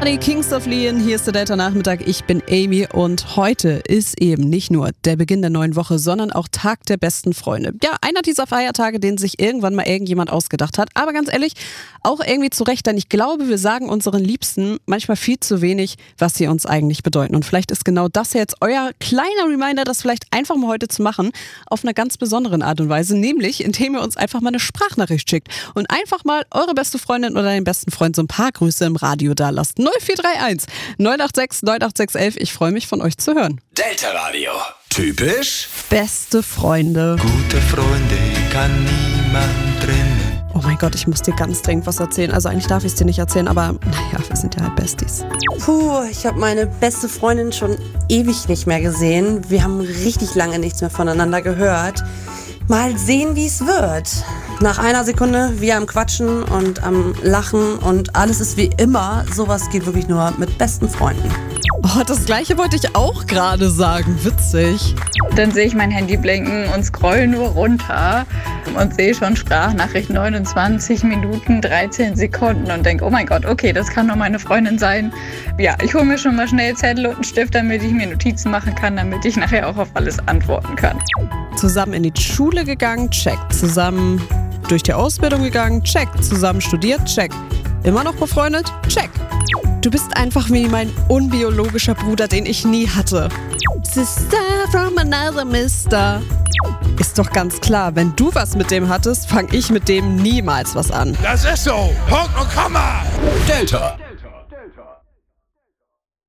Die Kings of Leon, hier ist der Delta Nachmittag, ich bin Amy und heute ist eben nicht nur der Beginn der neuen Woche, sondern auch Tag der besten Freunde. Ja, einer dieser Feiertage, den sich irgendwann mal irgendjemand ausgedacht hat, aber ganz ehrlich, auch irgendwie zu Recht, denn ich glaube, wir sagen unseren Liebsten manchmal viel zu wenig, was sie uns eigentlich bedeuten. Und vielleicht ist genau das jetzt euer kleiner Reminder, das vielleicht einfach mal heute zu machen, auf einer ganz besonderen Art und Weise, nämlich indem ihr uns einfach mal eine Sprachnachricht schickt und einfach mal eure beste Freundin oder den besten Freund so ein paar Grüße im Radio da lasst. 0431 986 98611. Ich freue mich, von euch zu hören. Delta Radio. Typisch Beste Freunde. Gute Freunde kann niemand trennen. Oh mein Gott, ich muss dir ganz dringend was erzählen. Also eigentlich darf ich es dir nicht erzählen, aber naja, wir sind ja halt Besties. Ich habe meine beste Freundin schon ewig nicht mehr gesehen. Wir haben richtig lange nichts mehr voneinander gehört. Mal sehen, wie es wird. Nach einer Sekunde wir am Quatschen und am Lachen und alles ist wie immer. Sowas geht wirklich nur mit besten Freunden. Oh, das Gleiche wollte ich auch gerade sagen. Witzig. Dann sehe ich mein Handy blinken und scroll nur runter und sehe schon Sprachnachricht 29 Minuten, 13 Sekunden und denke, oh mein Gott, okay, das kann nur meine Freundin sein. Ja, ich hole mir schon mal schnell Zettel und einen Stift, damit ich mir Notizen machen kann, damit ich nachher auch auf alles antworten kann. Zusammen in die Schule gegangen, check. Zusammen durch die Ausbildung gegangen, check. Zusammen studiert, check. Immer noch befreundet, check. Du bist einfach wie mein unbiologischer Bruder, den ich nie hatte. Sister from another mister. Ist doch ganz klar, wenn du was mit dem hattest, fang ich mit dem niemals was an. Das ist so. Punkt und Komma. Delta.